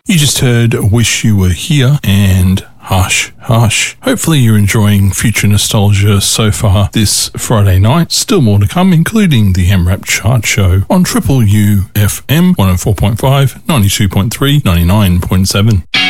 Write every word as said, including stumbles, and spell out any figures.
You just heard Wish You Were Here and Hush, Hush. Hopefully you're enjoying Future Nostalgia so far this Friday night. Still more to come, including the M RAP Chart Show on Triple U F M one oh four point five, ninety-two point three, ninety-nine point seven.